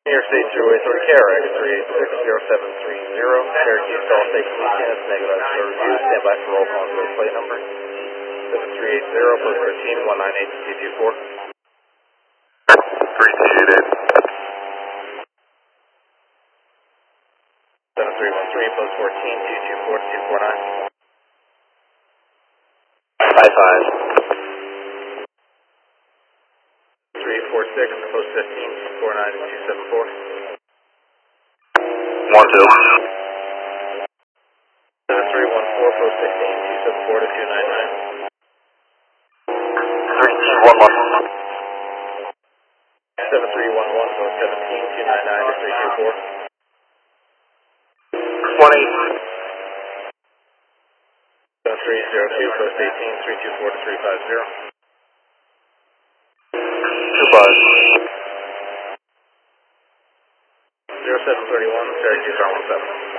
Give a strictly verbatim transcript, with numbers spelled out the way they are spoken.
New York State Thruway Authority, K R X three eight six zero seven three zero, Cherokee Stall Station units, negative for review, stand by for roll call for the plate number. seven three eight zero, post thirteen, one nine eight two two four. three two eight eight. seven three one three, post fourteen, two two four two four nine. five five. three four six, post fifteen, two four nine two seven four. one two. seven three one four, post sixteen, two seven four two nine nine. three two one one. seven three one one, post seventeen, two nine nine three two four. one eight. seven three zero two, post eighteen, three two four three five zero. two five. zero seven three one, Syracuse R one seven.